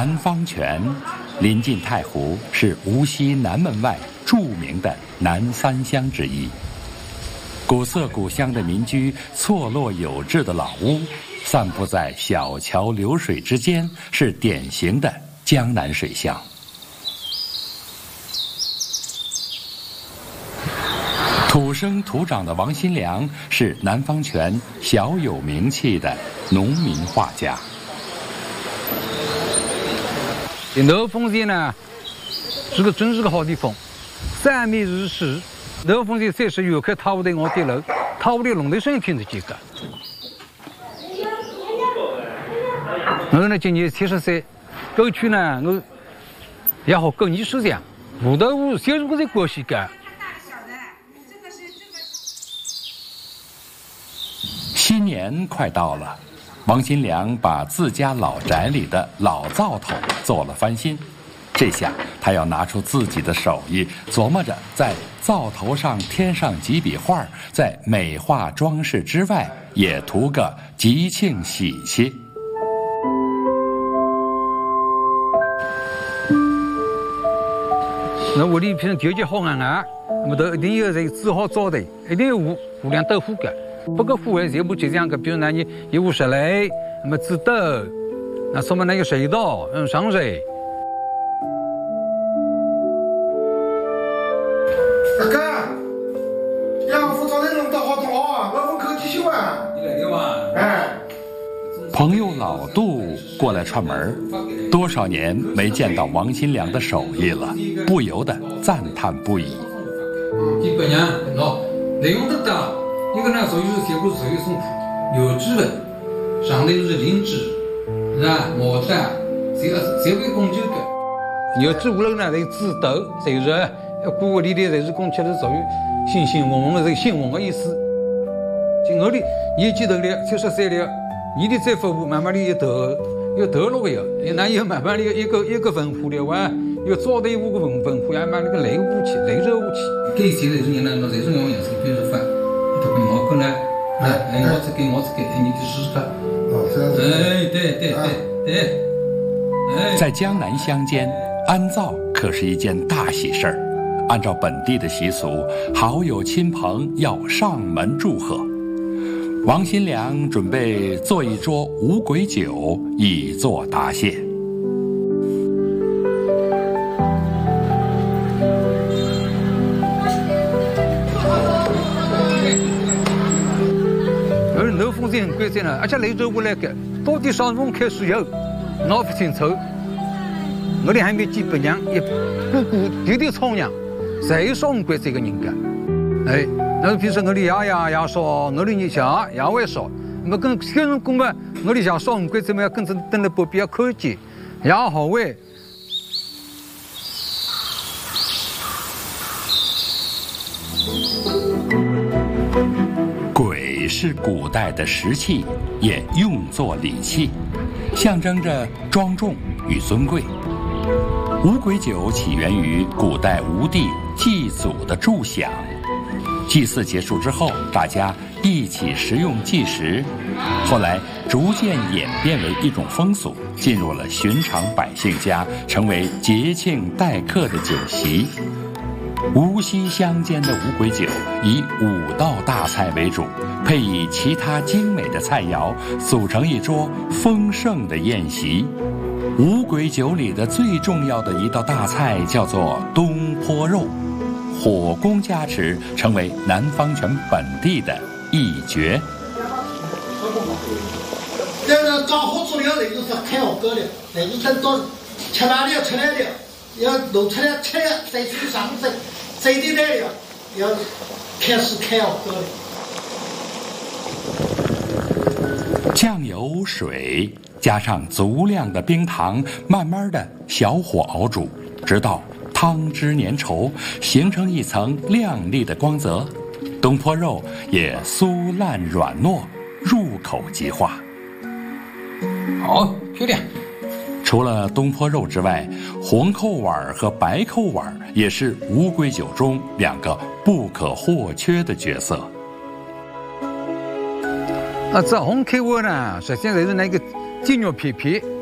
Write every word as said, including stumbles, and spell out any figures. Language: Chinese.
南方泉临近太湖，是无锡南门外著名的南三乡之一。古色古香的民居，错落有致的老屋，散布在小桥流水之间，是典型的江南水乡。土生土长的王新良是南方泉小有名气的农民画家。 南丰县呢，是个真是个好地方，三面是水。南丰县三十游客塔湖的我的楼，塔湖的龙头声音听得见个。我呢今年七十岁，过去呢我也好跟你是这样，五到五小如果在过去干。 新年快到了，王新良把自家老宅里的老灶头做了翻新。这下他要拿出自己的手艺，琢磨着在灶头上添上几笔画，在美化装饰之外，也图个吉庆喜气。 那屋里平时条件好硬硬，那么都一定要人煮好灶的，一定要五五两豆腐干。不过户外全部就这样个，比如那你一屋十来，那么煮豆，那上面那个水稻，嗯，上水。 大哥，杨副早点弄到好多啊，我们可继续玩。 你来的哇？ 哎。 朋友老杜过来串门，多少年没见到王新良的手艺了，不由得赞叹不已。 基本上喏，内容得大。一个呢，属于是全部属于松土，有枝纹，上头就是灵芝，是吧？牡丹，这个这个讲究的。有枝屋楼呢，是枝头，就是古屋里的，就是讲起来属于新兴旺旺的，这个兴旺的意思。今后的年纪大了，七十岁了，你的再服务，慢慢的要投，要投入的要，那要慢慢的一个一个文化的话，要找到一个文文化，要慢那个累武器，累热武器。给现在这人呢，那这种样样式，比如说饭。我过来，哎，哎，我这个，我这个，哎，你去试试看。哦，这样子。哎，对对对对。哎， 在江南乡间，安灶可是一件大喜事儿。按照本地的习俗，好友亲朋要上门祝贺。王新良准备做一桌五鬼酒，以作答谢。 南丰县很关键了，而且雷州过来个，到底上峰开始有，闹不清楚。我哋还没几百年，一个个有点苍蝇，谁说唔关这个人家？哎，那比如说我哋爷爷也说，我哋你家也会说，那么跟跟人讲嘛，我哋家说唔关怎么样，跟着等了不必要看见，也好喂。 鬼是古代的石器，也用作礼器，象征着庄重与尊贵。五鬼酒起源于古代吴地祭祖的祝享，祭祀结束之后，大家一起食用祭食，后来逐渐演变为一种风俗，进入了寻常百姓家，成为节庆待客的酒席。无锡乡间的五鬼酒以五道大菜为主，配以其他精美的菜肴，组成一桌丰盛的宴席。五鬼酒里的最重要的一道大菜叫做东坡肉，火攻加持，成为南方泉本地的一绝。 这个搞好做了，那个是开好锅的，那个等到吃完了出来了，要弄出来吃了，再去上色，再的来了，要开始开好锅的。 酱油、水加上足量的冰糖，慢慢的小火熬煮，直到汤汁粘稠，形成一层亮丽的光泽，东坡肉也酥烂软糯，入口即化。 好，漂亮。 除了东坡肉之外，红扣碗和白扣碗也是五鬼酒中两个不可或缺的角色。 啊，这红扣碗呢，实际上是那个鸡肉片片，